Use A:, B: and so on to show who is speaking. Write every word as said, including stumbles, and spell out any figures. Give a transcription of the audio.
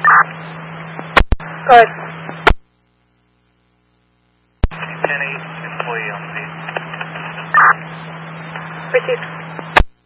A: Go ahead.
B: ten eight, employee on scene.
A: Received.